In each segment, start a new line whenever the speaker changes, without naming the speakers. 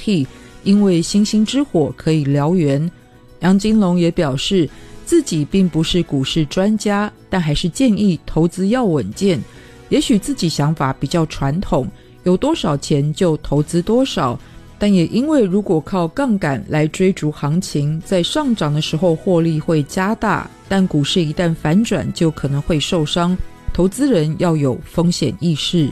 惕，因为星星之火可以燎原。杨金龙也表示自己并不是股市专家，但还是建议投资要稳健，也许自己想法比较传统，有多少钱就投资多少，但也因为如果靠杠杆来追逐行情，在上涨的时候获利会加大，但股市一旦反转就可能会受伤，投资人要有风险意识。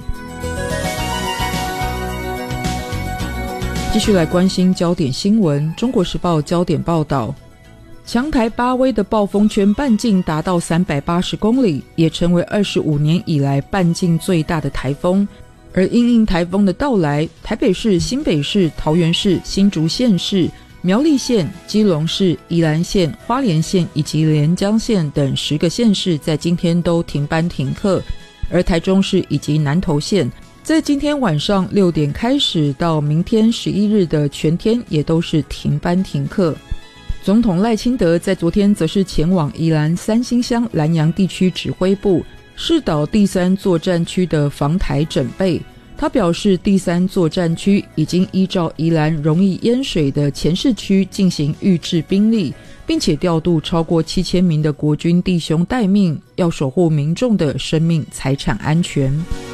继续来关心焦点新闻，中国时报焦点报道，强台巴威的暴风圈半径达到380公里，也成为25年以来半径最大的台风。而因应台风的到来，台北市、新北市、桃园市、新竹县市、苗栗县、基隆市、宜兰县、花莲县以及连江县等10个县市在今天都停班停课，而台中市以及南投县在今天晚上6点开始到明天11日的全天也都是停班停课。总统赖清德在昨天则是前往宜兰三星乡兰阳地区指挥部视导第3作战区的防台整备。他表示，第3作战区已经依照宜兰容易淹水的前市区进行预置兵力，并且调度超过7000名的国军弟兄待命，要守护民众的生命财产安全。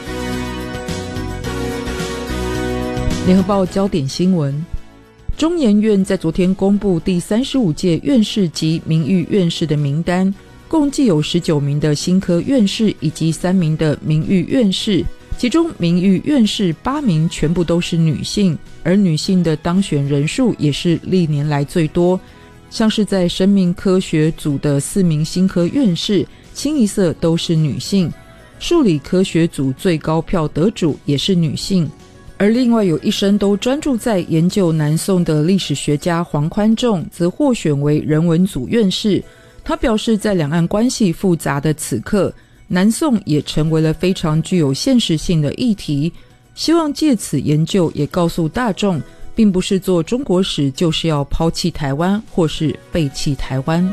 联合报焦点新闻，中研院在昨天公布第35届院士及名誉院士的名单，共计有19名的新科院士以及3名的名誉院士，其中名誉院士8名全部都是女性，而女性的当选人数也是历年来最多。像是在生命科学组的4名新科院士，清一色都是女性，数理科学组最高票得主也是女性。而另外有一生都专注在研究南宋的历史学家黄宽仲则获选为人文组院士。他表示，在两岸关系复杂的此刻，南宋也成为了非常具有现实性的议题，希望借此研究也告诉大众，并不是做中国史就是要抛弃台湾或是背弃台湾。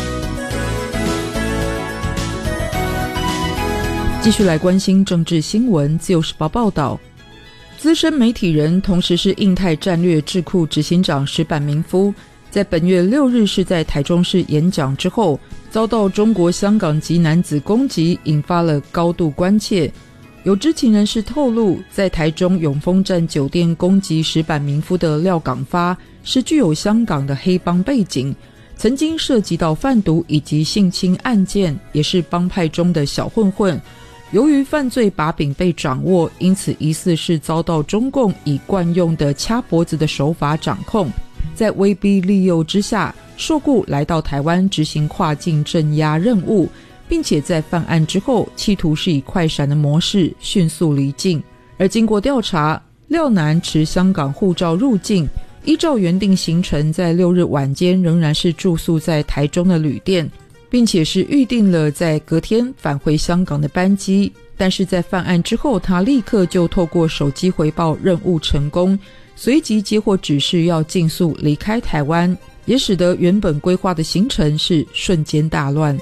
继续来关心政治新闻，自由时报报道，资深媒体人同时是印太战略智库执行长石坂明夫，在本月6日是在台中市演讲之后，遭到中国香港籍男子攻击，引发了高度关切。有知情人士透露，在台中永丰站酒店攻击石坂明夫的廖港发是具有香港的黑帮背景，曾经涉及到贩毒以及性侵案件，也是帮派中的小混混。由于犯罪把柄被掌握，因此疑似是遭到中共以惯用的掐脖子的手法掌控，在威逼利诱之下受雇来到台湾执行跨境镇压任务，并且在犯案之后企图是以快闪的模式迅速离境。而经过调查，廖男持香港护照入境，依照原定行程在6日晚间仍然是住宿在台中的旅店，并且是预定了在隔天返回香港的班机。但是在犯案之后，他立刻就透过手机回报任务成功，随即接获指示要尽速离开台湾，也使得原本规划的行程是瞬间大乱。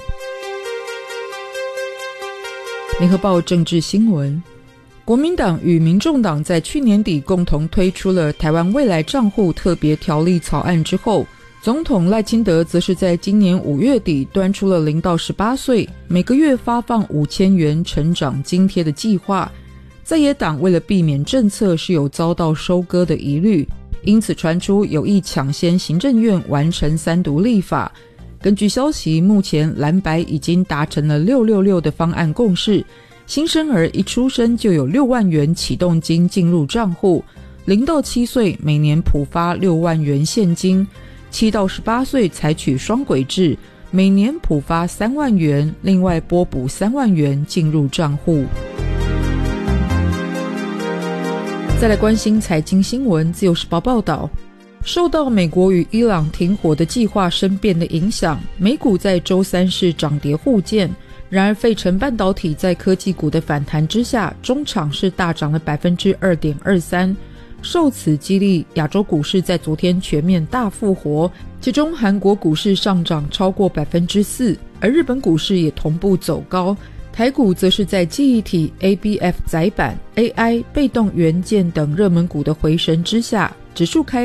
联合报政治新闻，国民党与民众党在去年底共同推出了台湾未来账户特别条例草案之后，总统赖清德则是在今年5月底端出了0到18岁每个月发放5000元成长津贴的计划。在野党为了避免政策是有遭到收割的疑虑，因此传出有意抢先行政院完成3读立法。根据消息，目前蓝白已经达成了666的方案共识，新生儿一出生就有6万元启动金进入账户，0到7岁每年普发6万元现金，7到18岁采取双轨制，每年普发3万元，另外拨补3万元进入账户。再来关心财经新闻，自由时报报道，受到美国与伊朗停火的计划生变的影响，美股在周三是涨跌互见。然而费城半导体在科技股的反弹之下，中场是大涨了 2.23%， 受此激励，亚洲股市在昨天全面大复活，其中韩国股市上涨超过 4%， 而日本股市也同步走高。台股则是在记忆体、ABF 载板、AI、被动元件等热门股的回神之下，指数开